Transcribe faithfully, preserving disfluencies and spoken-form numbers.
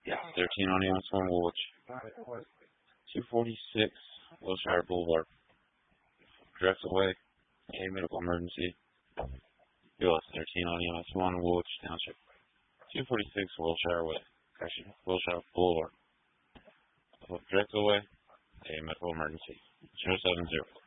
Yeah, thirteen on One Woolwich. two forty-six Wilshire Boulevard. Direct away. A medical emergency. U S thirteen on One Woolwich Township. two forty-six Wilshire Way. Actually, Wilshire Boulevard. Direct away. A medical emergency. zero seven zero.